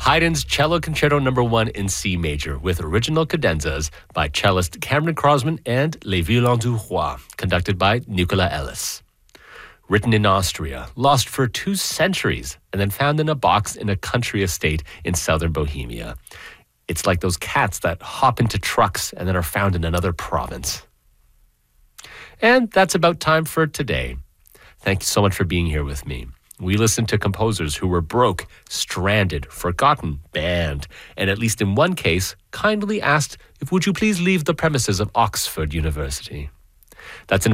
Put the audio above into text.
Haydn's Cello Concerto No. 1 in C major with original cadenzas by cellist Cameron Crosman and Les Violons du Roi, conducted by Nicola Ellis. Written in Austria, lost for 2 centuries, and then found in a box in a country estate in southern Bohemia. It's like those cats that hop into trucks and then are found in another province. And that's about time for today. Thank you so much for being here with me. We listened to composers who were broke, stranded, forgotten, banned, and at least in one case, kindly asked if would you please leave the premises of Oxford University. That's in